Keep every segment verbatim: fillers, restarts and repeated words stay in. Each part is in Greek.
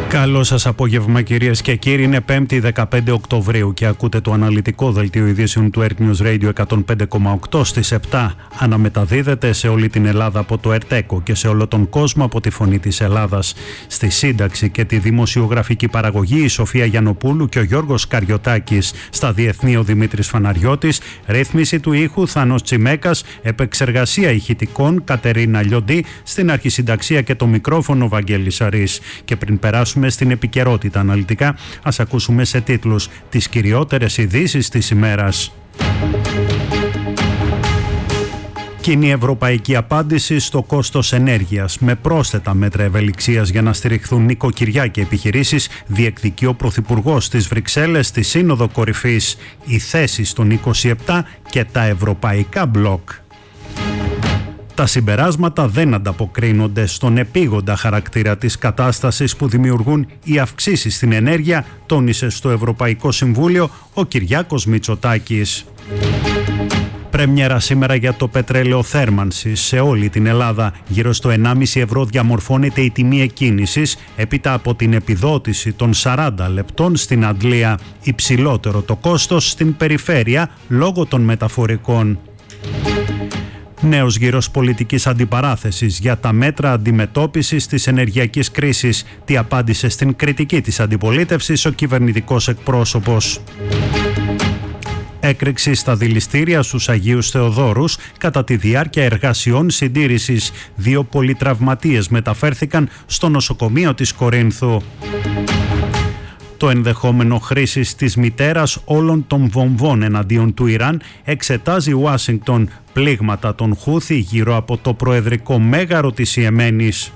Καλό σας απόγευμα κυρίες και κύριοι, είναι πέμπτη δεκαπέντε Οκτωβρίου και ακούτε το αναλυτικό δελτίο ειδήσεων του Earth News Radio εκατόν πέντε κόμμα οκτώ στις επτά. Αναμεταδίδεται σε όλη την Ελλάδα από το Ερτέκο και σε όλο τον κόσμο από τη Φωνή της Ελλάδας. Στη σύνταξη και τη δημοσιογραφική παραγωγή η Σοφία Γιαννοπούλου και ο Γιώργος Καριωτάκης. Στα διεθνή ο Δημήτρης Φαναριώτης, ρύθμιση του ήχου Θάνος Τσιμέκας, επεξεργασία ηχητικών Κατερίνα Λιοντή, στην αρχισυνταξία και το μικρόφωνο Βαγγέλης Αρής. Και πριν περάσουμε στην επικαιρότητα αναλυτικά, ας ακούσουμε σε τίτλους τις κυριότερες ειδήσεις της ημέρας. Κοινή ευρωπαϊκή απάντηση στο κόστος ενέργειας με πρόσθετα μέτρα ευελιξίας για να στηριχθούν νοικοκυριά και επιχειρήσεις, διεκδικεί ο Πρωθυπουργός στις Βρυξέλλες στη Σύνοδο Κορυφής. Οι θέσεις των είκοσι επτά και τα ευρωπαϊκά μπλοκ. Τα συμπεράσματα δεν ανταποκρίνονται στον επίγοντα χαρακτήρα της κατάστασης που δημιουργούν οι αυξήσεις στην ενέργεια, τόνισε στο Ευρωπαϊκό Συμβούλιο ο Κυριάκος Μητσοτάκης. Πρέμιερα σήμερα για το πετρέλαιο θέρμανσης σε όλη την Ελλάδα. Γύρω στο ενάμιση ευρώ διαμορφώνεται η τιμή εκκίνησης έπειτα από την επιδότηση των σαράντα λεπτών στην Αντλία. Υψηλότερο το κόστος στην περιφέρεια λόγω των μεταφορικών. Νέος γύρος πολιτικής αντιπαράθεσης για τα μέτρα αντιμετώπισης της ενεργειακής κρίσης. Τι απάντησε στην κριτική της αντιπολίτευσης ο κυβερνητικός εκπρόσωπος. Έκρηξη στα δηληστήρια στους Αγίους Θεοδόρους κατά τη διάρκεια εργασιών συντήρησης. Δύο πολυτραυματίες μεταφέρθηκαν στο νοσοκομείο της Κορίνθου. Το ενδεχόμενο χρήσης της μητέρας όλων των βομβών εναντίον του Ιράν εξετάζει η Ουάσιγκτον. Πλήγματα των Χούθι γύρω από το προεδρικό μέγαρο της Ιεμένης.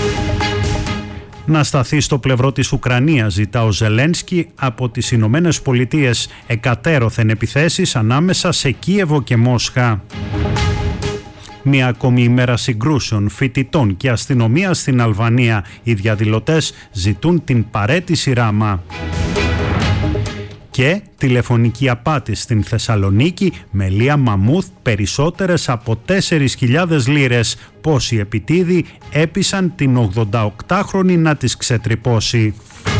Να σταθεί στο πλευρό της Ουκρανίας ζητά ο Ζελένσκι από τις Ηνωμένες Πολιτείες. Εκατέρωθεν επιθέσεις ανάμεσα σε Κίεβο και Μόσχα. Μια ακόμη ημέρα συγκρούσεων φοιτητών και αστυνομία στην Αλβανία. Οι διαδηλωτές ζητούν την παραίτηση Ράμα. Και τηλεφωνική απάτη στην Θεσσαλονίκη με Λία Μαμούθ περισσότερες από τέσσερις χιλιάδες λίρες. Πόσοι επιτίδιοι έπεισαν την ογδονταοκτάχρονη να τις ξετρυπώσει.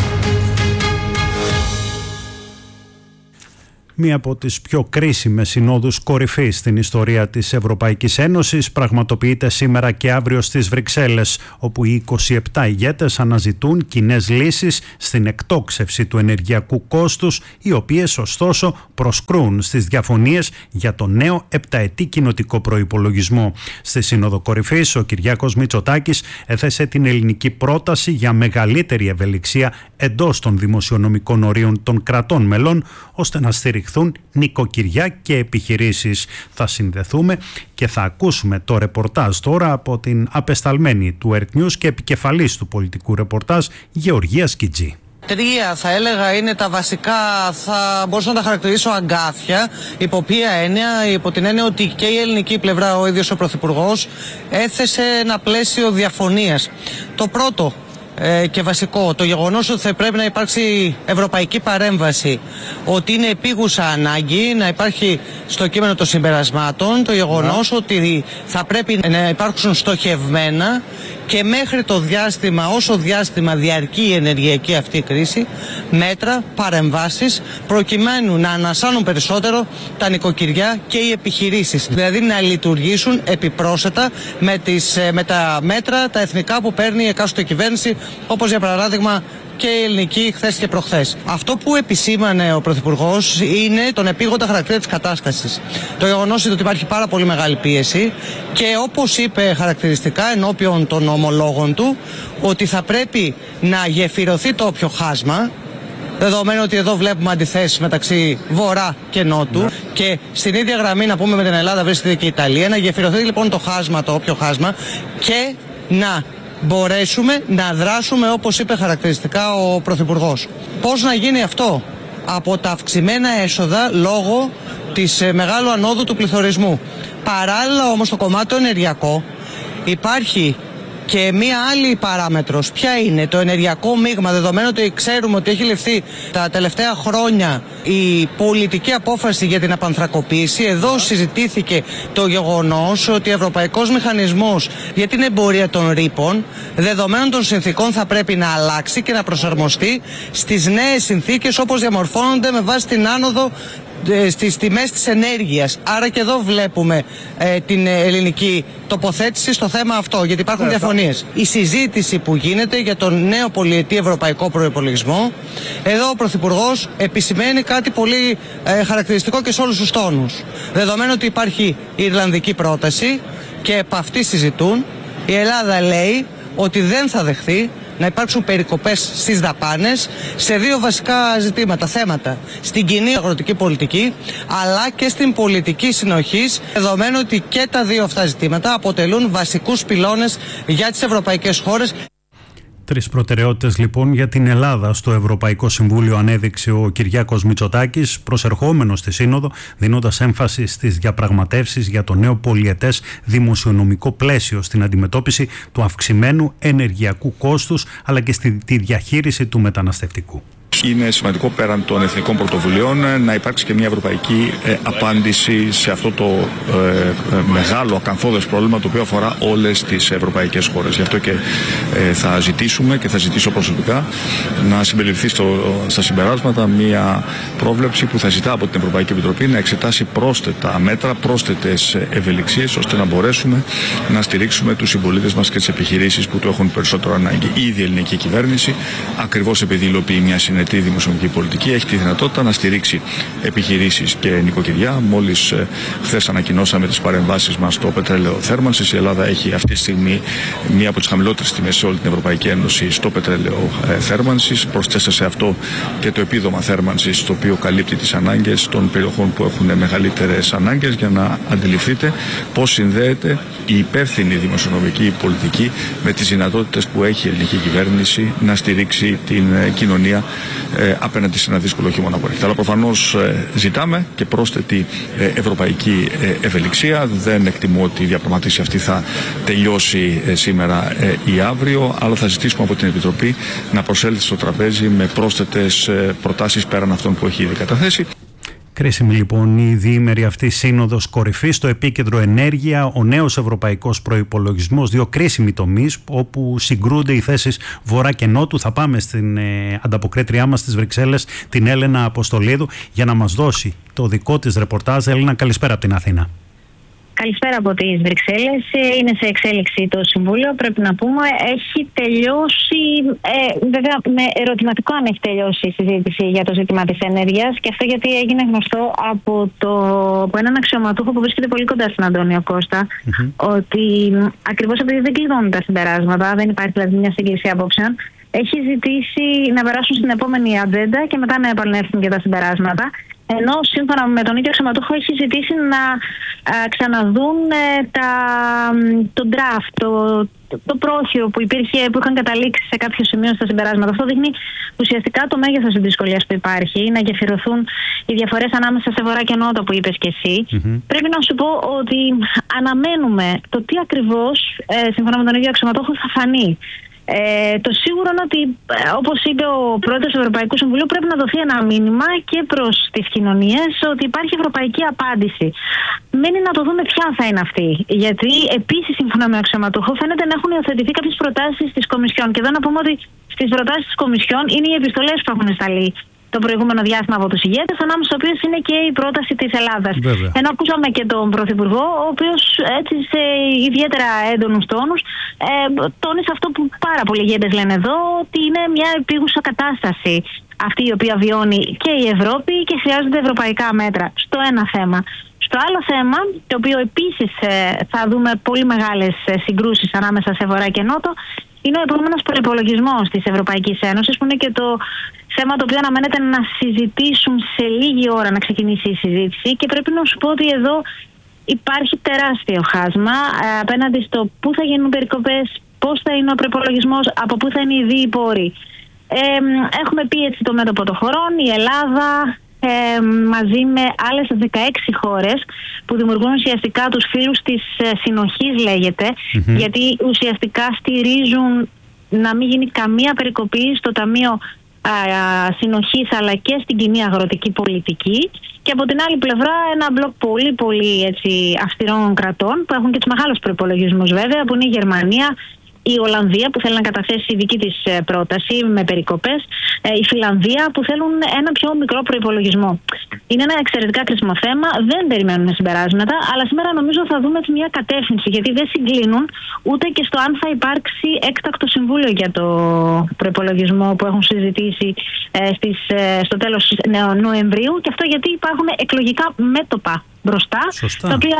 Μία από τις πιο κρίσιμες συνόδους κορυφής στην ιστορία της Ευρωπαϊκής Ένωσης πραγματοποιείται σήμερα και αύριο στις Βρυξέλλες, όπου οι είκοσι επτά ηγέτες αναζητούν κοινές λύσεις στην εκτόξευση του ενεργειακού κόστους, οι οποίες ωστόσο προσκρούν στις διαφωνίες για το νέο επταετή κοινοτικό προϋπολογισμό. Στη Σύνοδο Κορυφής, ο Κυριάκος Μητσοτάκης έθεσε την ελληνική πρόταση για μεγαλύτερη ευελιξία εντός των δημοσιονομικών ορίων των κρατών μελών, ώστε να στηριχθούν νοικοκυριά και επιχειρήσεις. Θα συνδεθούμε και θα ακούσουμε το ρεπορτάζ τώρα από την απεσταλμένη του Earth News και επικεφαλής του πολιτικού ρεπορτάζ Γεωργία Σκιτζή. Τρία θα έλεγα είναι τα βασικά, θα μπορούσα να τα χαρακτηρίσω αγκάθια, υπό ποια έννοια, υπό την έννοια ότι και η ελληνική πλευρά, ο ίδιος ο Πρωθυπουργός, έθεσε ένα πλαίσιο διαφωνίας. Το πρώτο Ε, και βασικό, το γεγονός ότι θα πρέπει να υπάρξει ευρωπαϊκή παρέμβαση, ότι είναι επίγουσα ανάγκη να υπάρχει στο κείμενο των συμπερασμάτων, το γεγονός yeah. ότι θα πρέπει να υπάρξουν στοχευμένα και μέχρι το διάστημα, όσο διάστημα διαρκεί η ενεργειακή αυτή κρίση, μέτρα, παρεμβάσεις, προκειμένου να ανασάνουν περισσότερο τα νοικοκυριά και οι επιχειρήσεις. Δηλαδή να λειτουργήσουν επιπρόσθετα με, τις, με τα μέτρα, τα εθνικά που παίρνει η εκάστοτε κυβέρνηση, όπως για παράδειγμα και η ελληνική χθες και προχθές. Αυτό που επισήμανε ο Πρωθυπουργός είναι τον επίγοντα χαρακτήρα της κατάστασης. Το γεγονός είναι ότι υπάρχει πάρα πολύ μεγάλη πίεση και όπως είπε χαρακτηριστικά ενώπιον των ομολόγων του, ότι θα πρέπει να γεφυρωθεί το όποιο χάσμα, δεδομένου ότι εδώ βλέπουμε αντιθέσεις μεταξύ Βορρά και Νότου ναι. και στην ίδια γραμμή να πούμε με την Ελλάδα βρίσκεται και η Ιταλία, να γεφυρωθεί λοιπόν το χάσμα, το όποιο χάσμα και να μπορέσουμε να δράσουμε όπως είπε χαρακτηριστικά ο Πρωθυπουργός. Πώς να γίνει αυτό? Από τα αυξημένα έσοδα λόγω της μεγάλου ανόδου του πληθωρισμού. Παράλληλα όμως στο κομμάτι το ενεργειακό υπάρχει Και μία άλλη παράμετρος, ποια είναι το ενεργειακό μείγμα, δεδομένου ότι ξέρουμε ότι έχει ληφθεί τα τελευταία χρόνια η πολιτική απόφαση για την απανθρακοποίηση. Εδώ συζητήθηκε το γεγονός ότι ο Ευρωπαϊκός Μηχανισμός για την Εμπορία των Ρήπων, δεδομένων των συνθήκων, θα πρέπει να αλλάξει και να προσαρμοστεί στις νέες συνθήκες όπως διαμορφώνονται με βάση την άνοδο στις τιμές της ενέργειας. Άρα και εδώ βλέπουμε ε, την ελληνική τοποθέτηση στο θέμα αυτό, γιατί υπάρχουν yeah, διαφωνίες. Η συζήτηση που γίνεται για τον νέο πολυετή ευρωπαϊκό προϋπολογισμό, εδώ ο Πρωθυπουργός επισημαίνει κάτι πολύ ε, χαρακτηριστικό και σε όλους τους τόνους. Δεδομένου ότι υπάρχει η Ιρλανδική πρόταση και επ' αυτή συζητούν, η Ελλάδα λέει ότι δεν θα δεχθεί να υπάρξουν περικοπές στις δαπάνες σε δύο βασικά ζητήματα, θέματα. Στην κοινή αγροτική πολιτική, αλλά και στην πολιτική συνοχής, δεδομένου ότι και τα δύο αυτά ζητήματα αποτελούν βασικούς πυλώνες για τις ευρωπαϊκές χώρες. Τρεις προτεραιότητες λοιπόν για την Ελλάδα στο Ευρωπαϊκό Συμβούλιο ανέδειξε ο Κυριάκος Μητσοτάκης, προσερχόμενος στη Σύνοδο, δίνοντας έμφαση στις διαπραγματεύσεις για το νέο πολυετές δημοσιονομικό πλαίσιο, στην αντιμετώπιση του αυξημένου ενεργειακού κόστους αλλά και στη διαχείριση του μεταναστευτικού. Είναι σημαντικό πέραν των εθνικών πρωτοβουλειών να υπάρξει και μια ευρωπαϊκή ε, απάντηση σε αυτό το ε, ε, μεγάλο ακαθόδες πρόβλημα το οποίο αφορά όλες τις ευρωπαϊκές χώρες. Γι' αυτό και ε, θα ζητήσουμε και θα ζητήσω προσωπικά να συμπεριληφθεί στο, στα συμπεράσματα μια πρόβλεψη που θα ζητά από την Ευρωπαϊκή Επιτροπή να εξετάσει πρόσθετα μέτρα, πρόσθετες ευελιξίες ώστε να μπορέσουμε να στηρίξουμε τους συμπολίτες μας και τις επιχειρήσεις που το έχουν περισσότερο ανάγκη. Ήδη η ελληνική κυβέρνηση, ακριβώς επειδή υλοποιεί μια συνετή τη δημοσιονομική πολιτική, έχει τη δυνατότητα να στηρίξει επιχειρήσεις και νοικοκυριά. Μόλις ε, χθες ανακοινώσαμε τις παρεμβάσεις μας στο πετρέλαιο θέρμανσης. Η Ελλάδα έχει αυτή τη στιγμή μία από τις χαμηλότερες τιμές σε όλη την Ευρωπαϊκή Ένωση στο πετρέλαιο ε, θέρμανσης. Προσθέστε σε αυτό και το επίδομα θέρμανσης, το οποίο καλύπτει τις ανάγκες των περιοχών που έχουν μεγαλύτερες ανάγκες, για να αντιληφθείτε πώς συνδέεται η υπεύθυνη δημοσιονομική πολιτική με τις δυνατότητες που έχει η ελληνική κυβέρνηση να στηρίξει την ε, κοινωνία Ε, απέναντι σε ένα δύσκολο χειμώνα που έρχεται. Αλλά προφανώς ε, ζητάμε και πρόσθετη ε, ευρωπαϊκή ε, ευελιξία. Δεν εκτιμώ ότι η διαπραγματεύση αυτή θα τελειώσει ε, σήμερα ε, ή αύριο, αλλά θα ζητήσουμε από την Επιτροπή να προσέλθει στο τραπέζι με πρόσθετες ε, προτάσεις πέραν αυτών που έχει ήδη καταθέσει. Κρίσιμη λοιπόν η διήμερη αυτή σύνοδος κορυφής, στο επίκεντρο ενέργεια, ο νέος ευρωπαϊκός προϋπολογισμός, δύο κρίσιμοι τομείς όπου συγκρούνται οι θέσεις βορρά και νότου. Θα πάμε στην ε, ανταποκρίτριά μας στις Βρυξέλλες, την Έλενα Αποστολίδου, για να μας δώσει το δικό της ρεπορτάζ. Έλενα, καλησπέρα από την Αθήνα. Καλησπέρα από τις Βρυξέλλες. Είναι σε εξέλιξη το Συμβούλιο, πρέπει να πούμε. Έχει τελειώσει, ε, βέβαια με ερωτηματικό αν έχει τελειώσει η συζήτηση για το ζήτημα της ενέργειας, και αυτό γιατί έγινε γνωστό από, το, από έναν αξιωματούχο που βρίσκεται πολύ κοντά στην Αντώνιο Κώστα, mm-hmm. ότι ακριβώς επειδή δεν κλειδώνουν τα συμπεράσματα, δεν υπάρχει δηλαδή μια σύγκληση απόψεων, έχει ζητήσει να περάσουν στην επόμενη ατζέντα και μετά να επανέλθουν και τα συμπεράσματα. Ενώ σύμφωνα με τον ίδιο αξιωματούχο έχει ζητήσει να α, ξαναδούν ε, τα, το draft, το, το, το πρόχειρο που υπήρχε, που είχαν καταλήξει σε κάποιο σημείο στα συμπεράσματα. Αυτό δείχνει ουσιαστικά το μέγεθος της δυσκολίας που υπάρχει, να γεφυρωθούν οι διαφορές ανάμεσα σε βορρά και νότο που είπες και εσύ. Mm-hmm. Πρέπει να σου πω ότι αναμένουμε το τι ακριβώς, ε, σύμφωνα με τον ίδιο αξιωματούχο, θα φανεί. Ε, το σίγουρο είναι ότι, όπως είπε ο πρόεδρος του Ευρωπαϊκού Συμβουλίου, πρέπει να δοθεί ένα μήνυμα και προς τις κοινωνίες ότι υπάρχει ευρωπαϊκή απάντηση. Μένει να το δούμε ποια θα είναι αυτή. Γιατί επίσης, σύμφωνα με τον αξιωματούχο, φαίνεται να έχουν υιοθετηθεί κάποιες προτάσεις της Κομισιόν. Και εδώ να πούμε ότι στις προτάσεις της Κομισιόν είναι οι επιστολές που έχουν σταλεί το προηγούμενο διάστημα από τους ηγέτες, ανάμεσα στους οποίους είναι και η πρόταση της Ελλάδας. Βέβαια. Ενώ ακούσαμε και τον Πρωθυπουργό, ο οποίος έτσι σε ιδιαίτερα έντονους τόνους ε, τόνισε αυτό που πάρα πολλοί ηγέτες λένε εδώ, ότι είναι μια επίγουσα κατάσταση αυτή η οποία βιώνει και η Ευρώπη και χρειάζονται ευρωπαϊκά μέτρα. Στο ένα θέμα. Στο άλλο θέμα, το οποίο επίσης ε, θα δούμε πολύ μεγάλες συγκρούσεις ανάμεσα σε βορρά και νότο, είναι ο επόμενος προϋπολογισμός της Ευρωπαϊκής Ένωσης, που είναι και το θέμα το οποίο αναμένεται να συζητήσουν σε λίγη ώρα να ξεκινήσει η συζήτηση. Και πρέπει να σου πω ότι εδώ υπάρχει τεράστιο χάσμα ε, απέναντι στο πού θα γίνουν περικοπές, πώς θα είναι ο προϋπολογισμός, από πού θα είναι οι δύο πόροι. Ε, έχουμε πει έτσι το μέτωπο των χωρών, η Ελλάδα ε, μαζί με άλλες δεκαέξι χώρες που δημιουργούν ουσιαστικά τους φίλους της ε, συνοχής, λέγεται, mm-hmm. γιατί ουσιαστικά στηρίζουν να μην γίνει καμία περικοπή στο Ταμείο α, α, Συνοχής αλλά και στην κοινή αγροτική πολιτική. Και από την άλλη πλευρά ένα μπλοκ πολύ πολύ έτσι, αυστηρών κρατών που έχουν και τους μεγάλους προϋπολογισμούς βέβαια, που είναι η Γερμανία, η Ολλανδία που θέλει να καταθέσει δική της πρόταση με περικοπές, η Φιλανδία που θέλουν ένα πιο μικρό προϋπολογισμό. Είναι ένα εξαιρετικά κρίσιμο θέμα, δεν περιμένουμε συμπεράσματα, αλλά σήμερα νομίζω θα δούμε μια κατεύθυνση, γιατί δεν συγκλίνουν ούτε και στο αν θα υπάρξει έκτακτο συμβούλιο για το προϋπολογισμό που έχουν συζητήσει ε, στις, ε, στο τέλος Νοεμβρίου, και αυτό γιατί υπάρχουν εκλογικά μέτωπα μπροστά, Σωστά. τα οποία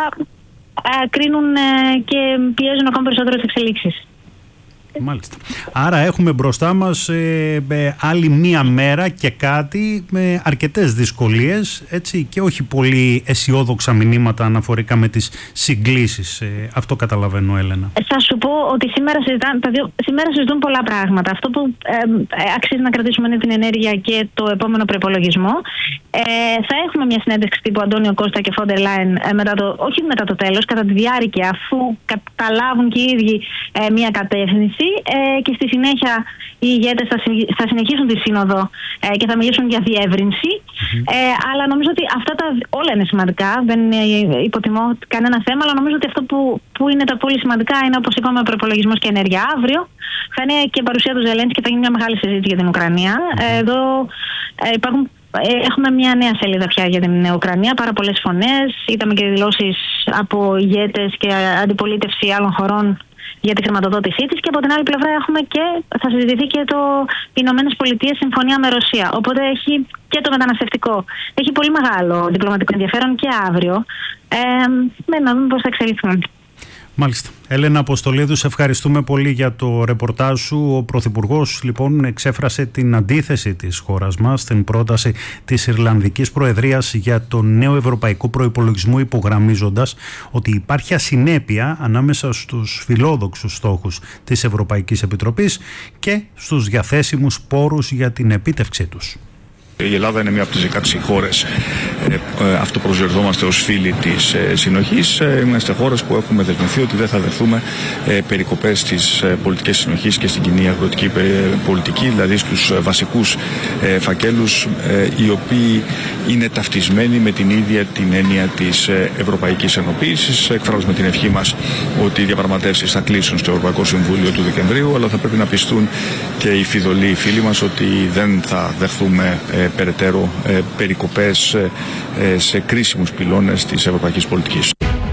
ε, κρίνουν ε, και πιέζουν ακόμα περισσότερο τις εξελίξεις. Μάλιστα. Άρα έχουμε μπροστά μας ε, ε, άλλη μία μέρα και κάτι με αρκετές δυσκολίες, έτσι, και όχι πολύ αισιόδοξα μηνύματα αναφορικά με τις συγκλήσεις. Ε, αυτό καταλαβαίνω, Έλενα. Θα σου πω ότι σήμερα, συζητά, τα δύο, σήμερα συζητούν πολλά πράγματα. Αυτό που ε, ε, αξίζει να κρατήσουμε είναι την ενέργεια και το επόμενο προϋπολογισμό. Ε, θα έχουμε μια συνέντευξη τύπου Αντώνιο Κώστα και Φόντερ Λάιεν, ε, μετά το, όχι μετά το τέλος, κατά τη διάρκεια, αφού καταλάβουν και οι ίδιοι ε, μια κατεύθυνση. Ε, και στη συνέχεια οι ηγέτες θα, θα συνεχίσουν τη σύνοδο ε, και θα μιλήσουν για διεύρυνση. Mm-hmm. Ε, αλλά νομίζω ότι αυτά τα όλα είναι σημαντικά. Δεν υποτιμώ κανένα θέμα, αλλά νομίζω ότι αυτό που, που είναι τα πολύ σημαντικά είναι, όπως είπαμε, ο προϋπολογισμός και ενέργεια. Αύριο θα είναι και παρουσία του Ζελένσκι και θα γίνει μια μεγάλη συζήτηση για την Ουκρανία. Mm-hmm. Ε, εδώ ε, υπάρχουν Έχουμε μια νέα σελίδα πια για την Ουκρανία, πάρα πολλές φωνές. Είδαμε και δηλώσεις από ηγέτες και αντιπολίτευση άλλων χωρών για τη χρηματοδότησή της, και από την άλλη πλευρά έχουμε και, θα συζητηθεί και το Ηνωμένες Πολιτείες συμφωνία με Ρωσία. Οπότε έχει και το μεταναστευτικό. Έχει πολύ μεγάλο διπλωματικό ενδιαφέρον και αύριο. Ε, με να δούμε πώς θα εξελιχθούν. Μάλιστα. Έλενα Αποστολίδου, σε ευχαριστούμε πολύ για το ρεπορτάζ σου. Ο Πρωθυπουργός λοιπόν εξέφρασε την αντίθεση της χώρας μας στην πρόταση της Ιρλανδικής Προεδρίας για το νέο ευρωπαϊκό προϋπολογισμό, υπογραμμίζοντας ότι υπάρχει ασυνέπεια ανάμεσα στους φιλόδοξους στόχους της Ευρωπαϊκής Επιτροπής και στους διαθέσιμους πόρους για την επίτευξή τους. Η Ελλάδα είναι μία από τις δεκαέξι χώρες. Ε, ε, αυτό προσδιορίζομαστε ως φίλοι της ε, συνοχής. Ε, είμαστε χώρες που έχουμε δεσμευθεί ότι δεν θα δεχθούμε ε, περικοπές στις ε, πολιτικές συνοχής και στην κοινή αγροτική ε, πολιτική, δηλαδή στους ε, βασικούς ε, φακέλους, ε, οι οποίοι είναι ταυτισμένοι με την ίδια την έννοια της ε, Ευρωπαϊκής Ενοποίησης. Εκφράζουμε την ευχή μας ότι οι διαπραγματεύσεις θα κλείσουν στο Ευρωπαϊκό Συμβούλιο του Δεκεμβρίου, αλλά θα πρέπει να πιστούν και οι φιδωλοί φίλοι μας ότι δεν θα δεχθούμε ε, περαιτέρω ε, περικοπές ε, ε, σε κρίσιμους πυλώνες της ευρωπαϊκής πολιτικής.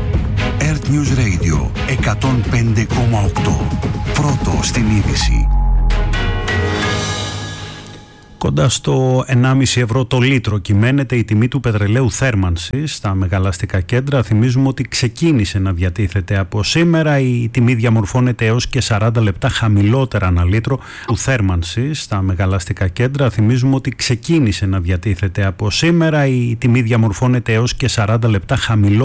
Earth News Radio εκατόν πέντε κόμμα οκτώ. Πρώτο στην είδηση. Κοντά στο ενάμιση ευρώ το λίτρο κυμαίνεται η τιμή του πετρελαίου θέρμανσης στα μεγαλαστικά κέντρα. Θυμίζουμε ότι ξεκίνησε να διατίθεται από σήμερα. Η τιμή διαμορφώνεται έως και σαράντα λεπτά χαμηλότερα ανά λίτρο του θέρμανσης στα μεγαλαστικά κέντρα. Θυμίζουμε ότι ξεκίνησε να διατίθεται από σήμερα. Η τιμή διαμορφώνεται έως και σαράντα λεπτά χαμηλότερα